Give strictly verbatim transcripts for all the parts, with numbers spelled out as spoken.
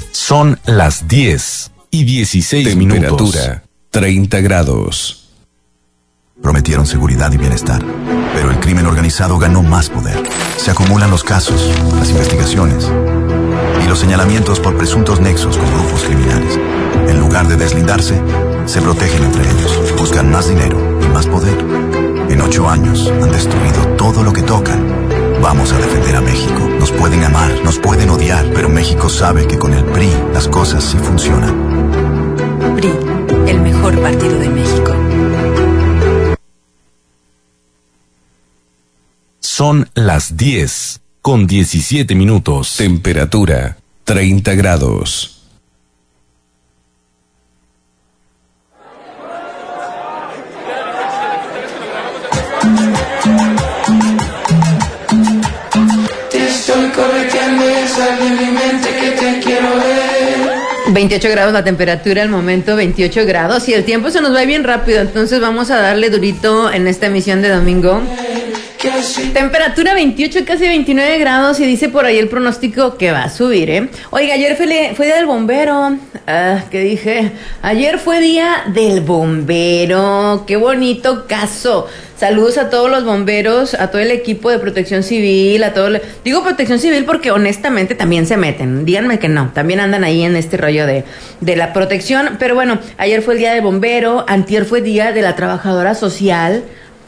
Son las diez y dieciséis minutos. Temperatura treinta grados. Prometieron seguridad y bienestar, pero el crimen organizado ganó más poder. Se acumulan los casos, las investigaciones y los señalamientos por presuntos nexos con grupos criminales. En lugar de deslindarse, se protegen entre ellos, buscan más dinero y más poder. En ocho años han destruido todo lo que tocan. Vamos a defender a México. Nos pueden amar, nos pueden odiar, pero México sabe que con el P R I las cosas sí funcionan. P R I, el mejor partido de México. Son las diez con diecisiete minutos. Temperatura treinta grados. Estoy correteando y sale en mi mente que te quiero ver. veintiocho grados la temperatura al momento, veintiocho grados, y el tiempo se nos va bien rápido, entonces vamos a darle durito en esta emisión de domingo. Temperatura veintiocho, casi veintinueve grados, y dice por ahí el pronóstico que va a subir, ¿eh? Oiga, ayer fue, fue día del bombero. Ah, ¿qué dije? Ayer fue día del bombero. Qué bonito caso. Saludos a todos los bomberos, a todo el equipo de protección civil, a todo el... Digo protección civil porque honestamente también se meten. Díganme que no, también andan ahí en este rollo de, de la protección. Pero bueno, ayer fue el día del bombero, antier fue día de la trabajadora social.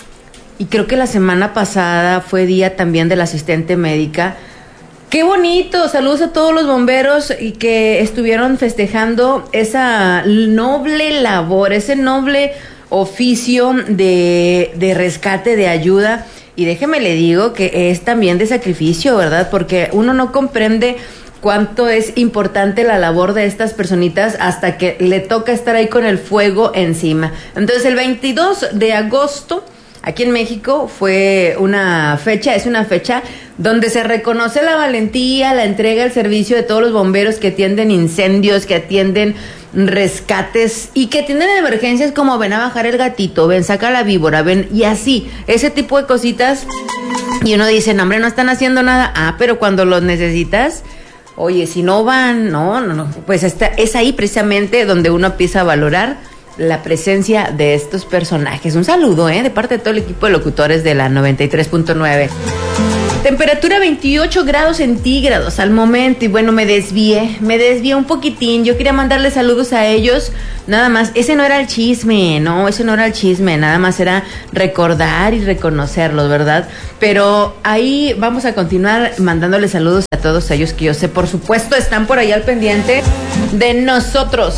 Y creo que la semana pasada fue día también del asistente médica. ¡Qué bonito! Saludos a todos los bomberos y que estuvieron festejando esa noble labor, ese noble oficio de, de rescate, de ayuda. Y déjeme le digo que es también de sacrificio, ¿verdad? Porque uno no comprende cuánto es importante la labor de estas personitas hasta que le toca estar ahí con el fuego encima. Entonces el veintidós de agosto... Aquí en México fue una fecha, es una fecha donde se reconoce la valentía, la entrega, el servicio de todos los bomberos que atienden incendios, que atienden rescates y que atienden emergencias como ven a bajar el gatito, ven, saca la víbora, ven, y así, ese tipo de cositas. Y uno dice, no hombre, no están haciendo nada. Ah, pero cuando los necesitas, oye, si no van, no, no, no, pues está, es ahí precisamente donde uno empieza a valorar la presencia de estos personajes. Un saludo, ¿eh? De parte de todo el equipo de locutores de la noventa y tres punto nueve. Temperatura veintiocho grados centígrados al momento. Y bueno, me desvié, me desvié un poquitín. Yo quería mandarle saludos a ellos. Nada más, ese no era el chisme, no, ese no era el chisme. Nada más era recordar y reconocerlos, ¿verdad? Pero ahí vamos a continuar mandándole saludos a todos ellos que yo sé, por supuesto, están por ahí al pendiente de nosotros.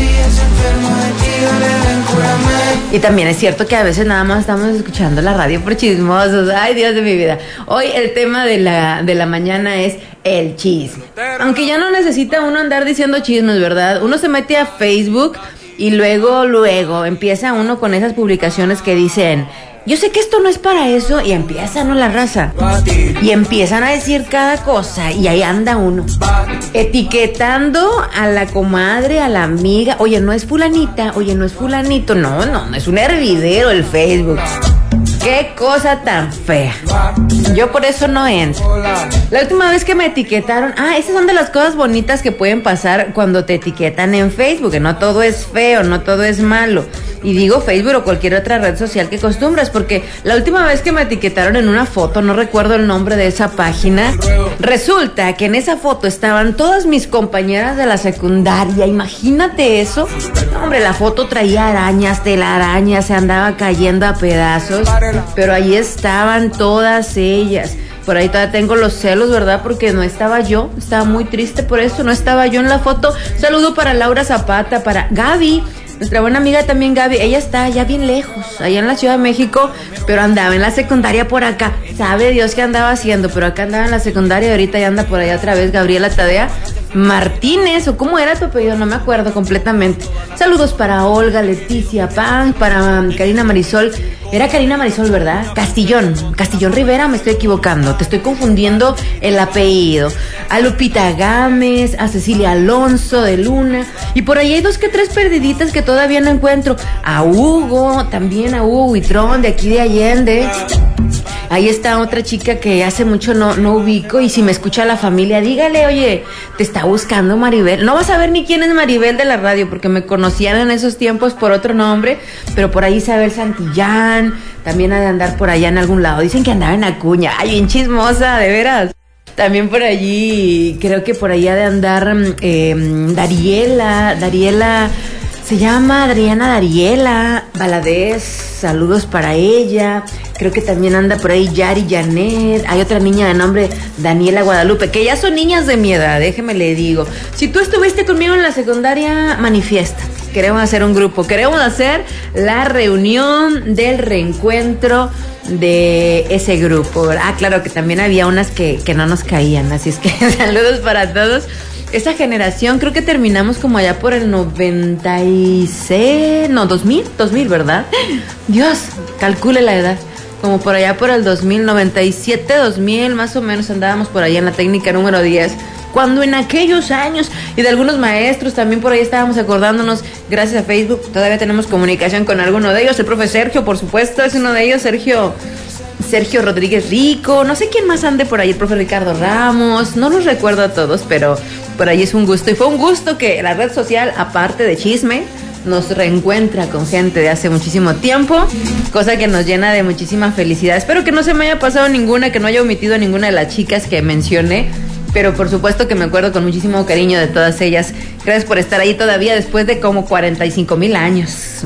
Y también es cierto que a veces nada más estamos escuchando la radio por chismosos. Ay, Dios de mi vida. Hoy el tema de la, de la mañana es el chisme. Aunque ya no necesita uno andar diciendo chismes, ¿verdad? Uno se mete a Facebook y luego, luego empieza uno con esas publicaciones que dicen... Yo sé que esto no es para eso, y empiezan, ¿no? La raza. Y empiezan a decir cada cosa, y ahí anda uno. Etiquetando a la comadre, a la amiga. Oye, no es fulanita, oye, no es fulanito. No, no, no es un hervidero el Facebook. Qué cosa tan fea. Yo por eso no entro. La última vez que me etiquetaron... Ah, esas son de las cosas bonitas que pueden pasar cuando te etiquetan en Facebook. Que no todo es feo, no todo es malo. Y digo Facebook o cualquier otra red social que acostumbras, porque la última vez que me etiquetaron en una foto, no recuerdo el nombre de esa página, resulta que en esa foto estaban todas mis compañeras de la secundaria. Imagínate eso. No, hombre, la foto traía arañas, telarañas, se andaba cayendo a pedazos, pero ahí estaban todas ellas. Por ahí todavía tengo los celos, ¿verdad? Porque no estaba yo, estaba muy triste por eso, no estaba yo en la foto. Saludo para Laura Zapata, para Gaby, nuestra buena amiga también Gaby. Ella está ya bien lejos, allá en la Ciudad de México, pero andaba en la secundaria por acá. Sabe Dios qué andaba haciendo, pero acá andaba en la secundaria y ahorita ya anda por allá otra vez Gabriela Tadea Martínez, o cómo era tu apellido, no me acuerdo completamente. Saludos para Olga, Leticia, Pan, para um, Karina Marisol. Era Karina Marisol, ¿verdad? Castillón, Castillón Rivera, me estoy equivocando, te estoy confundiendo el apellido. A Lupita Gámez, a Cecilia Alonso de Luna, y por ahí hay dos que tres perdiditas que todavía no encuentro. A Hugo, también a Hugo Huitrón de aquí de Allende. Ahí está otra chica que hace mucho no, no ubico, y si me escucha la familia, dígale, oye, te está buscando Maribel. No vas a ver ni quién es Maribel de la radio, porque me conocían en esos tiempos por otro nombre, pero por ahí Isabel Santillán, también ha de andar por allá en algún lado. Dicen que andaba en Acuña. Ay, bien chismosa, de veras. También por allí, creo que por allá ha de andar eh, Dariela, Dariela... Se llama Adriana Dariela Valadez, saludos para ella. Creo que también anda por ahí Yari Janet. Hay otra niña de nombre Daniela Guadalupe, que ya son niñas de mi edad, déjeme le digo. Si tú estuviste conmigo en la secundaria, manifiesta. Queremos hacer un grupo, queremos hacer la reunión del reencuentro de ese grupo. Ah, claro que también había unas que, que no nos caían, así es que saludos para todos. Esa generación, creo que terminamos como allá por el noventa y seis, no, dos mil, dos mil, ¿verdad? Dios, calcule la edad. Como por allá por el dos mil, noventa y siete, dos mil, más o menos andábamos por allá en la técnica número diez. Cuando en aquellos años, y de algunos maestros también por ahí estábamos acordándonos, gracias a Facebook, todavía tenemos comunicación con alguno de ellos. El profe Sergio, por supuesto, es uno de ellos, Sergio... Sergio Rodríguez Rico, no sé quién más ande por ahí, el profe Ricardo Ramos, no los recuerdo a todos, pero por ahí es un gusto, y fue un gusto que la red social, aparte de chisme, nos reencuentra con gente de hace muchísimo tiempo, cosa que nos llena de muchísima felicidad. Espero que no se me haya pasado ninguna, que no haya omitido a ninguna de las chicas que mencioné, pero por supuesto que me acuerdo con muchísimo cariño de todas ellas. Gracias por estar ahí todavía después de como cuarenta y cinco mil años.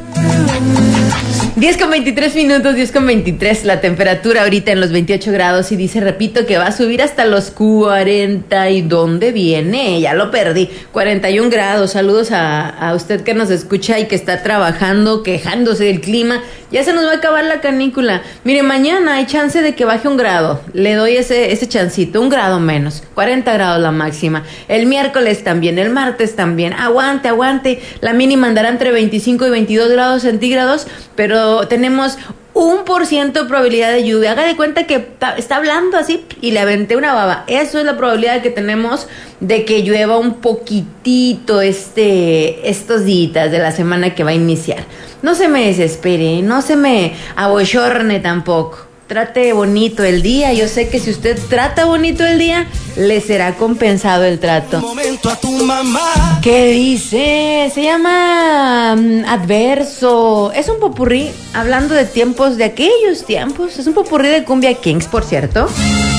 diez con veintitrés minutos, diez con veintitrés, la temperatura ahorita en los veintiocho grados, y dice, repito, que va a subir hasta los cuarenta. ¿Y dónde viene? Ya lo perdí. cuarenta y un grados. Saludos a, a usted que nos escucha y que está trabajando, quejándose del clima. Ya se nos va a acabar la canícula. Mire, mañana hay chance de que baje un grado. Le doy ese, ese chancito, un grado menos. cuarenta grados la máxima. El miércoles también, el martes también. Aguante, aguante. La mínima andará entre veinticinco y veintidós grados centígrados, pero tenemos un por ciento de probabilidad de lluvia. Haga de cuenta que está, está hablando así y le aventé una baba. Eso es la probabilidad que tenemos de que llueva un poquitito este, estos días de la semana que va a iniciar. No se me desespere, no se me abochorne tampoco. Trate bonito el día. Yo sé que si usted trata bonito el día, le será compensado el trato. Momento a tu mamá. ¿Qué dice? Se llama um, Adverso. Es un popurrí hablando de tiempos, de aquellos tiempos. Es un popurrí de Cumbia Kings, por cierto.